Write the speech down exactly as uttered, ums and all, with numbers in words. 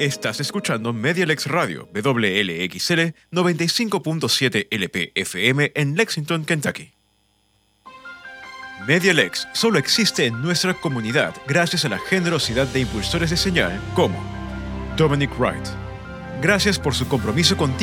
Estás escuchando Medialex Radio, W L X L noventa y cinco punto siete L P F M en Lexington, Kentucky. Medialex solo existe en nuestra comunidad gracias a la generosidad de impulsores de señal como Dominic Wright. Gracias por su compromiso contigo